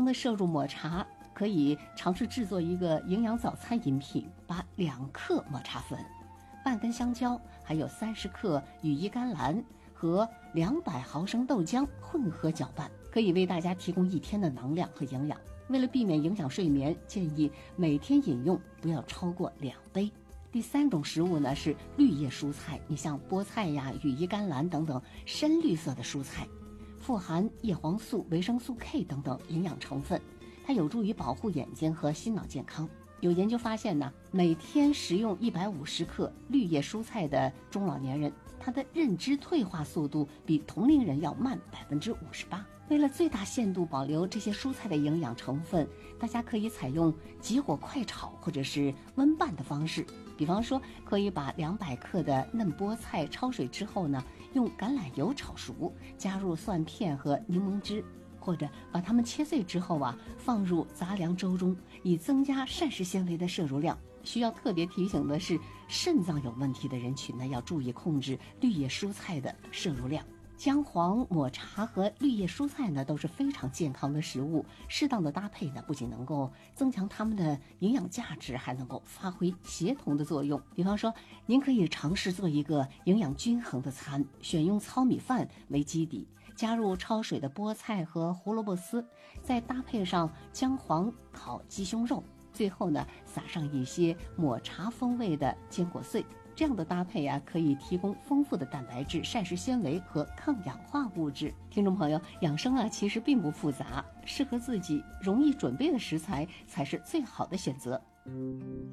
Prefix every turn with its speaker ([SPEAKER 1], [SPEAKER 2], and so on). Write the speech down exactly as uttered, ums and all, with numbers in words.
[SPEAKER 1] 的摄入抹茶，可以尝试制作一个营养早餐饮品，把两克抹茶粉、半根香蕉，还有三十克羽衣甘蓝和两百毫升豆浆混合搅拌，可以为大家提供一天的能量和营养。为了避免影响睡眠，建议每天饮用不要超过两杯。第三种食物呢是绿叶蔬菜，你像菠菜呀、羽衣甘蓝等等深绿色的蔬菜，富含叶黄素、维生素 K 等等营养成分，它有助于保护眼睛和心脑健康。有研究发现呢，每天食用一百五十克绿叶蔬菜的中老年人，他的认知退化速度比同龄人要慢百分之五十八。为了最大限度保留这些蔬菜的营养成分，大家可以采用急火快炒或者是温拌的方式。比方说，可以把两百克的嫩菠菜焯水之后呢，用橄榄油炒熟，加入蒜片和柠檬汁，或者把它们切碎之后啊，放入杂粮粥中，以增加膳食纤维的摄入量。需要特别提醒的是，肾脏有问题的人群呢，要注意控制绿叶蔬菜的摄入量。姜黄、抹茶和绿叶蔬菜呢都是非常健康的食物，适当的搭配呢，不仅能够增强它们的营养价值，还能够发挥协同的作用。比方说，您可以尝试做一个营养均衡的餐，选用糙米饭为基底，加入焯水的菠菜和胡萝卜丝，再搭配上姜黄烤鸡胸肉，最后呢撒上一些抹茶风味的坚果碎。这样的搭配啊，可以提供丰富的蛋白质、膳食纤维和抗氧化物质。听众朋友，养生啊其实并不复杂，适合自己、容易准备的食材才是最好的选择。